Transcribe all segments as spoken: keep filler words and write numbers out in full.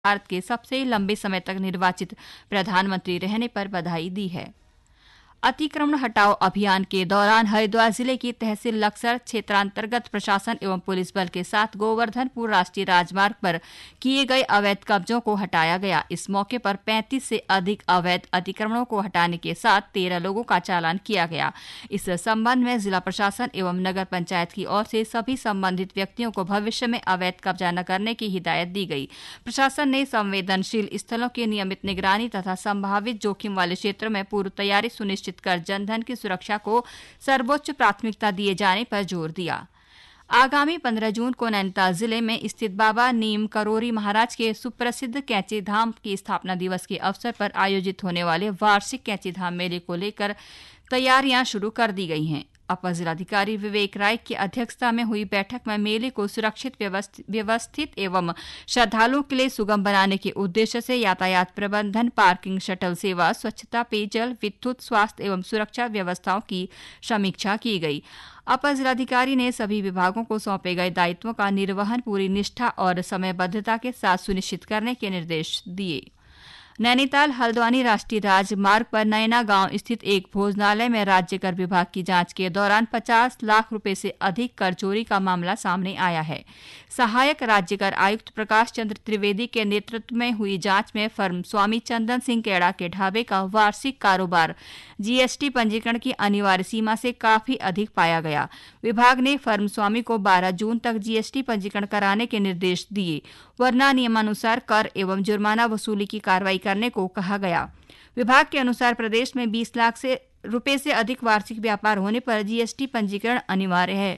भारत के सबसे लंबे समय तक निर्वाचित प्रधानमंत्री रहने पर बधाई दी है। अतिक्रमण हटाओ अभियान के दौरान हरिद्वार जिले की तहसील लक्सर क्षेत्रांतर्गत प्रशासन एवं पुलिस बल के साथ गोवर्धनपुर राष्ट्रीय राजमार्ग पर किए गए अवैध कब्जों को हटाया गया। इस मौके पर पैंतीस से अधिक अवैध अतिक्रमणों को हटाने के साथ तेरह लोगों का चालान किया गया। इस संबंध में जिला प्रशासन एवं नगर पंचायत की ओर से सभी संबंधित व्यक्तियों को भविष्य में अवैध कब्जा न करने की हिदायत दी गई। प्रशासन ने संवेदनशील स्थलों की नियमित निगरानी तथा संभावित जोखिम वाले क्षेत्रों में पूर्व तैयारी सुनिश्चित कर जनधन की सुरक्षा को सर्वोच्च प्राथमिकता दिए जाने पर जोर दिया। आगामी पंद्रह जून को नैनीताल जिले में स्थित बाबा नीम करोरी महाराज के सुप्रसिद्ध कैंची धाम की स्थापना दिवस के अवसर पर आयोजित होने वाले वार्षिक कैंची धाम मेले को लेकर तैयारियां शुरू कर दी गई हैं। अपर जिलाधिकारी विवेक राय की अध्यक्षता में हुई बैठक में मेले को सुरक्षित व्यवस्थित एवं श्रद्धालुओं के लिए सुगम बनाने के उद्देश्य से यातायात प्रबंधन, पार्किंग, शटल सेवा, स्वच्छता, पेयजल, विद्युत, स्वास्थ्य एवं सुरक्षा व्यवस्थाओं की समीक्षा की गई। अपर जिलाधिकारी ने सभी विभागों को सौंपे गए दायित्वों का निर्वहन पूरी निष्ठा और समयबद्धता के साथ सुनिश्चित करने के निर्देश दिए। नैनीताल हल्द्वानी राष्ट्रीय राजमार्ग पर नैना गांव स्थित एक भोजनालय में राज्य कर विभाग की जांच के दौरान पचास लाख रुपए से अधिक कर चोरी का मामला सामने आया है। सहायक राज्य कर आयुक्त प्रकाश चंद्र त्रिवेदी के नेतृत्व में हुई जांच में फर्म स्वामी चंदन सिंह केड़ा के ढाबे का वार्षिक कारोबार जीएसटी पंजीकरण की अनिवार्य सीमा से काफी अधिक पाया गया। विभाग ने फर्म स्वामी को बारह जून तक जीएसटी पंजीकरण कराने के निर्देश दिए, वरना नियमानुसार कर एवं जुर्माना वसूली की कार्रवाई करने को कहा गया। विभाग के अनुसार प्रदेश में बीस लाख से रुपए से अधिक वार्षिक व्यापार होने पर जीएसटी पंजीकरण अनिवार्य है।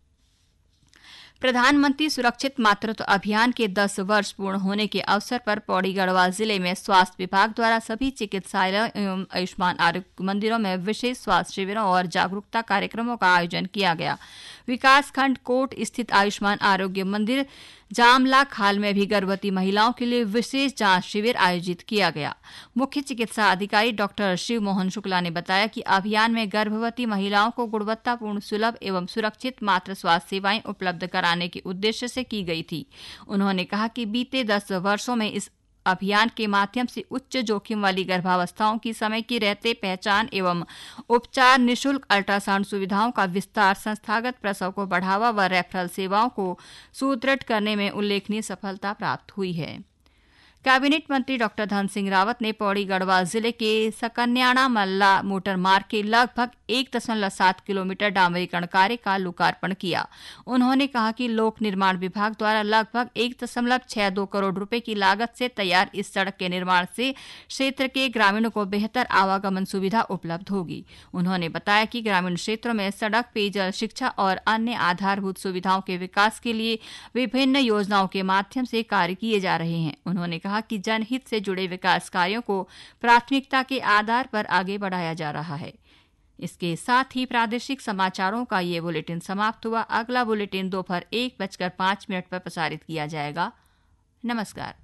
प्रधानमंत्री सुरक्षित मातृत्व अभियान के दस वर्ष पूर्ण होने के अवसर पर पौड़ी गढ़वाल जिले में स्वास्थ्य विभाग द्वारा सभी चिकित्सालयों एवं आयुष्मान आरोग्य मंदिरों में विशेष स्वास्थ्य शिविरों और जागरूकता कार्यक्रमों का आयोजन किया गया। विकासखंड कोट स्थित आयुष्मान आरोग्य मंदिर जामला खाल में भी गर्भवती महिलाओं के लिए विशेष जांच शिविर आयोजित किया गया। मुख्य चिकित्सा अधिकारी डॉक्टर शिव मोहन शुक्ला ने बताया कि अभियान में गर्भवती महिलाओं को गुणवत्तापूर्ण, सुलभ एवं सुरक्षित मातृ स्वास्थ्य सेवाएं उपलब्ध कराने के उद्देश्य से की गई थी। उन्होंने कहा कि बीते दस वर्षों में इस अभियान के माध्यम से उच्च जोखिम वाली गर्भावस्थाओं की समय की रहते पहचान एवं उपचार, निशुल्क अल्ट्रासाउंड सुविधाओं का विस्तार, संस्थागत प्रसव को बढ़ावा व रेफरल सेवाओं को सुदृढ़ करने में उल्लेखनीय सफलता प्राप्त हुई है। कैबिनेट मंत्री डॉक्टर धन सिंह रावत ने पौड़ी गढ़वाल जिले के सकन्याणा मल्ला मोटर मार्ग के लगभग एक दशमलव सात किलोमीटर डामरीकरण कार्य का लोकार्पण किया। उन्होंने कहा कि लोक निर्माण विभाग द्वारा लगभग एक दशमलव छह दो करोड़ रुपए की लागत से तैयार इस सड़क के निर्माण से क्षेत्र के ग्रामीणों को बेहतर आवागमन सुविधा उपलब्ध होगी। उन्होंने बताया कि ग्रामीण क्षेत्रों में सड़क, पेयजल, शिक्षा और अन्य आधारभूत सुविधाओं के विकास के लिए विभिन्न योजनाओं के माध्यम से कार्य किए जा रहे हैं। उन्होंने कहा कि जनहित से जुड़े विकास कार्यों को प्राथमिकता के आधार पर आगे बढ़ाया जा रहा है। इसके साथ ही प्रादेशिक समाचारों का ये बुलेटिन समाप्त हुआ। अगला बुलेटिन दोपहर एक बजकर पांच मिनट पर प्रसारित किया जाएगा। नमस्कार।